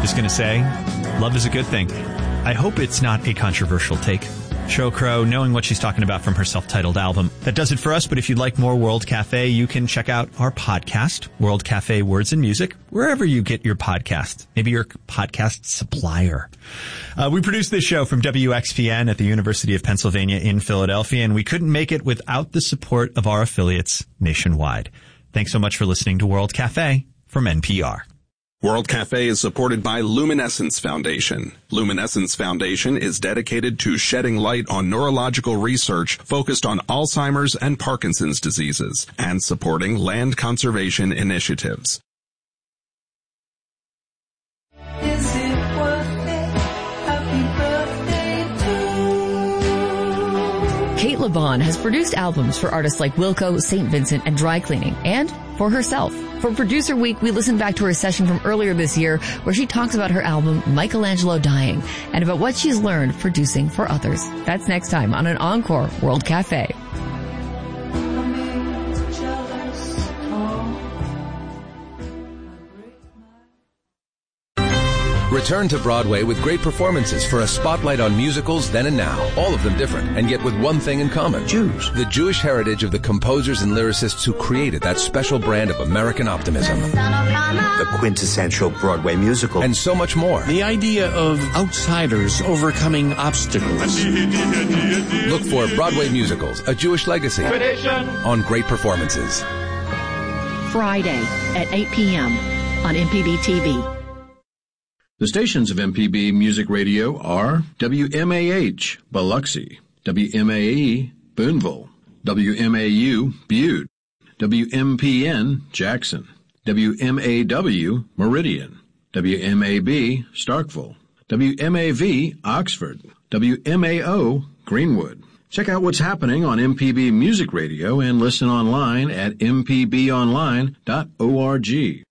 just going to say, love is a good thing. I hope it's not a controversial take. Sheryl Crow, knowing what she's talking about from her self-titled album. That does it for us, but if you'd like more World Cafe, you can check out our podcast, World Cafe Words and Music, wherever you get your podcast. Maybe your podcast supplier. We produce this show from WXPN at the University of Pennsylvania in Philadelphia, and we couldn't make it without the support of our affiliates nationwide. Thanks so much for listening to World Cafe from NPR. World Cafe is supported by Luminescence Foundation. Luminescence Foundation is dedicated to shedding light on neurological research focused on Alzheimer's and Parkinson's diseases and supporting land conservation initiatives. Is it worth it? Happy birthday to Kate LeBon has produced albums for artists like Wilco, St. Vincent, and Dry Cleaning, and for herself. For Producer Week, we listened back to her session from earlier this year where she talks about her album Michelangelo Dying and about what she's learned producing for others. That's next time on an Encore World Cafe. Return to Broadway with great performances for a spotlight on musicals then and now, all of them different, and yet with one thing in common. Jews. The Jewish heritage of the composers and lyricists who created that special brand of American optimism. The quintessential Broadway musical. And so much more. The idea of outsiders overcoming obstacles. Look for Broadway Musicals, A Jewish Legacy, on Great Performances. Friday at 8 p.m. on MPB TV. The stations of MPB Music Radio are WMAH, Biloxi, WMAE, Boonville, WMAU, Butte, WMPN, Jackson, WMAW, Meridian, WMAB, Starkville, WMAV, Oxford, WMAO, Greenwood. Check out what's happening on MPB Music Radio and listen online at mpbonline.org.